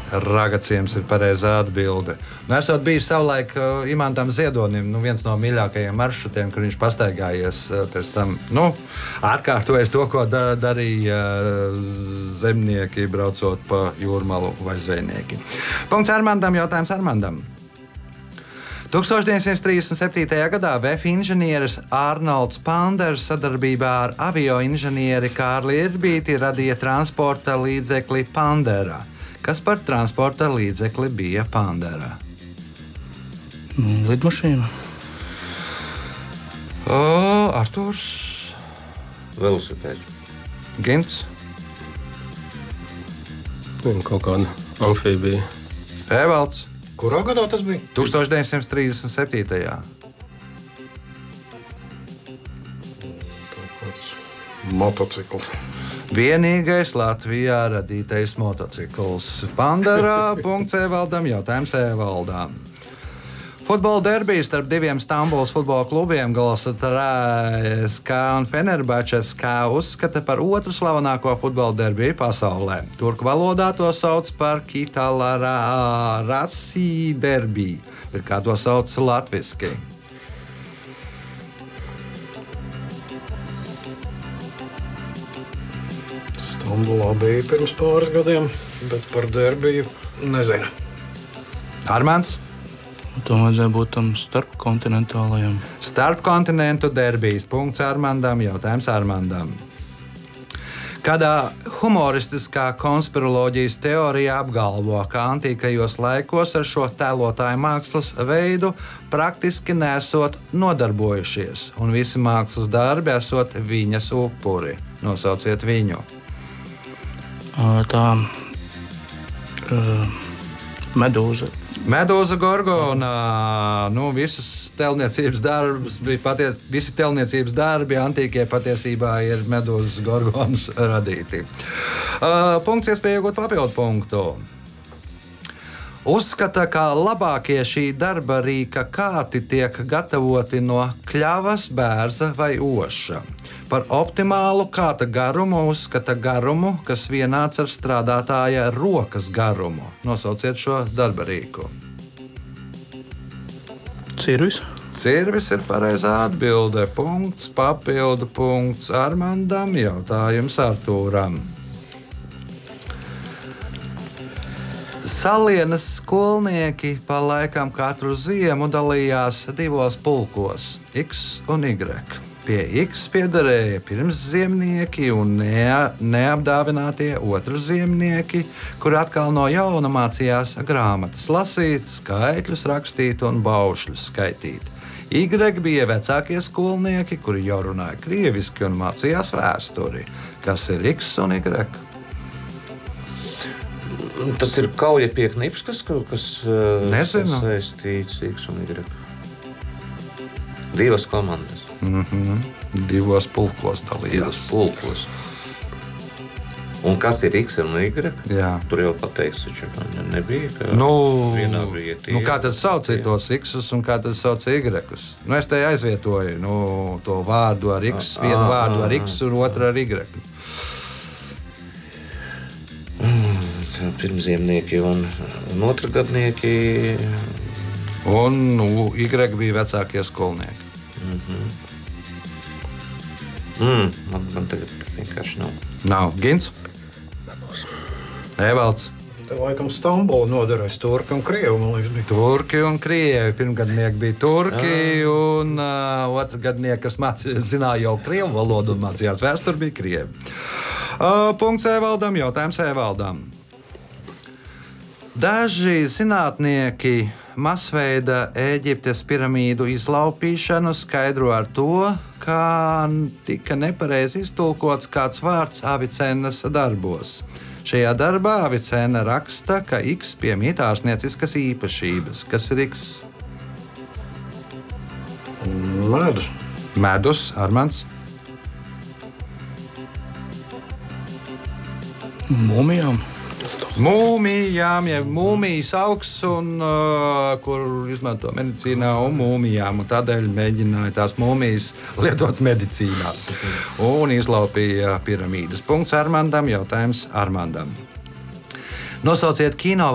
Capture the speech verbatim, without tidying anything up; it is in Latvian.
Ragaciems ir pareizā atbilde. Nu, esot bijis savulaik uh, Imantam Ziedonim, nu, viens no mīļākajiem maršrutiem, kur viņš pastaigājies uh, pēc tam, nu, atkārtojas to, ko da, darīja uh, zemnieki, braucot pa jūrmalu vai zvejnieki. Punkts Armandam, jautājums Armandam. tūkstoš deviņsimt trīsdesmit septītajā gadā V F inženieris Arnolds Panders sadarbībā ar avioinženieri Kārli Irbīti radīja transporta līdzekli Pandera. Kas par transporta līdzekli bija Pandera? Lidmašīna. O, Artūrs. Velosipēds. Gints. Kaut kāda amfībija. Evalds. Kurā gadā tas bija? tūkstoš deviņsimt trīsdesmit septītajā. Motocikls. Vienīgais Latvijā radītais motocikls. Pandera. Punkts Evaldam. Jautājums Evaldam. Futbola derbijas starp diviem Stambulas futbola klubiem Galatasaray S K un Fenerbahce S K uzskata par otru slavenāko futbola derbiju pasaulē. Turku valodā to sauc par Kitalarasi derbiju, bet kā to sauc latviski? Stambulā bija pirms pāris gadiem, bet par derbiju nezinu. Armands? Tam vajadzēja būt tam starpkontinentālajam. Starpkontinentu derbijas. Punkts Armandam. Jautājums Armandam. Kādā humoristiskā konspiroloģijas teorijā apgalvo, ka antīkajos laikos ar šo tēlotāju mākslas veidu praktiski nesot nodarbojušies, un visi mākslas darbi esot viņas upuri. Nosauciet viņu. Tā uh, medūza. Medūza Gorgona. Nu, visus telniecības darbus bija paties, visi telniecības darbi antīkie patiesībā ir Medūzas Gorgonas radīti. Uh, punkts iespēja iegūt papildu punktu. Uzskata, ka labākie šī darba rīka kāti tiek gatavoti no kļavas, bērza vai oša. Par optimālu kāta garumu uzskata garumu, kas vienāds ar strādātāja rokas garumu. Nosauciet šo darba rīku. Cirvis. Cirvis ir pareizā atbilde. Punkts, papildu punkts Armandam, jautājums Artūram. Salienas skolnieki pa laikam katru ziemu dalījās divos pulkos – X un Y. Pie X piederēja pirmsziemnieki un ne, neapdāvinātie otrziemnieki, kuri atkal no jauna mācījās grāmatas lasīt, skaitļus rakstīt un baušļus skaitīt. Y bija vecākie skolnieki, kuri jau runāja krieviski un mācījās vēsturi. Kas ir X un Y? Tas ir kaujapieknips, kas, kas Nezinu. saistīts X un Y. Divas komandas. Mm-hmm. Divos pulkos dalījās. Divos pulkos. Un kas ir X un Y? Jā. Tur jau pateikts, ka nebija. Ka nu, bija tie, nu, kā tad saucīja tos X un kā tad saucīja Y? Nu, es te aizvietoju nu, to vārdu ar X, a, vienu a, vārdu ar X un otru ar Y. Mm, pirmziemnieki un, un otrgadnieki. Un nu, Y bija vecākie skolnieki. Mm-hmm. Mm, man, man tagad vienkārši nav. Nav. Gins? Evalds? Te laikam Stambula noderēs turki un krievi, man liekas, bija. Turki un krievi. Pirmgadnieki bija turki, jā. Un uh, otrgadnieki, kas mācīja, zināja jau krievu valodu un mācījās vēsturi, bija krievi. Uh, punkts Evaldam, jautājums Evaldam. Daži zinātnieki masveida Ēģiptes piramīdu izlaupīšanu skaidro ar to, kā tika nepareizi iztulkots kāds vārds Avicennas darbos. Šajā darbā Avicenna raksta, ka X piemīt ārstnieciskas īpašības. Kas ir X? Medus. Medus, Armands. Mūmijām. Mūmijām, ja mūmijas augsts, un, uh, kur izmanto medicīnā, un mūmijām. Un tādēļ mēģināja tās mūmijas lietot medicīnā. Un izlaupīja piramīdas. Punkts Armandam, jautājums Armandam. Nosauciet kino